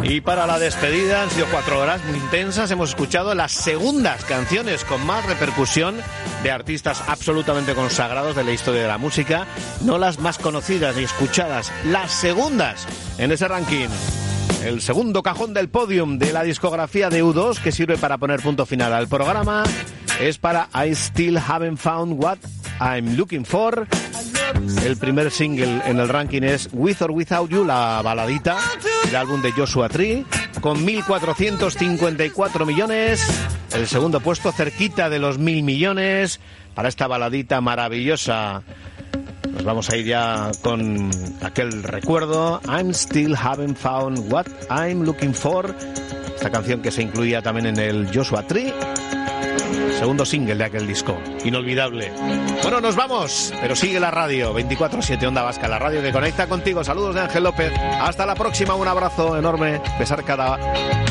Y para la despedida han sido 4 horas muy intensas. Hemos escuchado las segundas canciones con más repercusión de artistas absolutamente consagrados de la historia de la música. No las más conocidas y escuchadas, las segundas en ese ranking. El segundo cajón del podium de la discografía de U2, que sirve para poner punto final al programa, es para I Still Haven't Found What I'm Looking For. El primer single en el ranking es With or Without You, la baladita del álbum de Joshua Tree, con 1.454 millones. El segundo puesto cerquita de los 1.000 millones para esta baladita maravillosa. Nos vamos a ir ya con aquel recuerdo, I'm Still Haven't Found What I'm Looking For. Esta canción que se incluía también en el Joshua Tree, segundo single de aquel disco, inolvidable. Bueno, nos vamos, pero sigue la radio, 24/7 Onda Vasca, la radio que conecta contigo. Saludos de Ángel López, hasta la próxima, un abrazo enorme, besar cada